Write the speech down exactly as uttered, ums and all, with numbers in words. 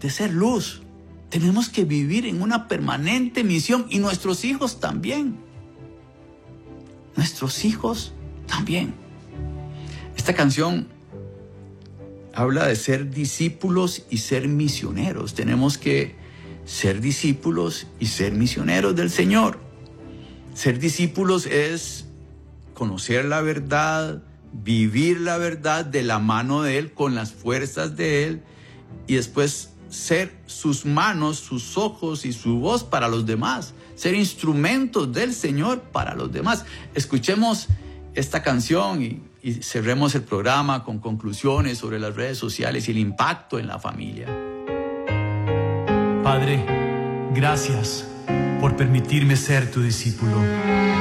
de ser luz. Tenemos que vivir en una permanente misión, y nuestros hijos también. Nuestros hijos también. Esta canción habla de ser discípulos y ser misioneros. Tenemos que ser discípulos y ser misioneros del Señor. Ser discípulos es conocer la verdad, vivir la verdad de la mano de Él, con las fuerzas de Él, y después ser sus manos, sus ojos y su voz para los demás. Ser instrumentos del Señor para los demás. Escuchemos esta canción y, y cerremos el programa con conclusiones sobre las redes sociales y el impacto en la familia. Padre, gracias por permitirme ser tu discípulo.